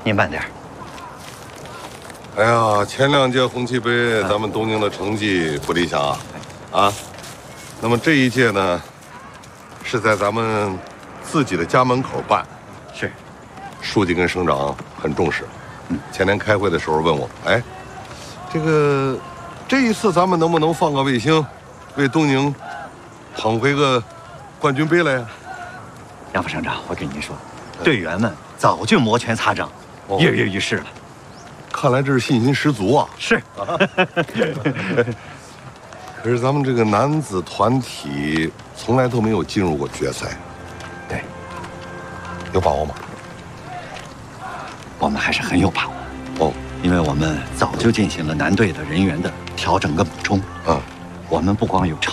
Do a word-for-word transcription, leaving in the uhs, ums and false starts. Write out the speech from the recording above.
您慢点。 哎呀，前两届红旗杯，咱们东宁的成绩不理想啊，啊，那么这一届呢，是在咱们自己的家门口办， 是， 书记跟省长很重视。嗯，前天开会的时候问我，哎，这个这一次咱们能不能放个卫星，为东宁捧回个冠军杯来呀？ 杨副省长，我跟您说，队员们早就摩拳擦掌， 哦、 跃跃欲试了。 看来这是信心十足啊！ 是。 啊可是咱们这个男子团体从来都没有进入过决赛， 对， 有把握吗？ 我们还是很有把握。 哦， 因为我们早就进行了男队的人员的调整跟补充。 嗯， 我们不光有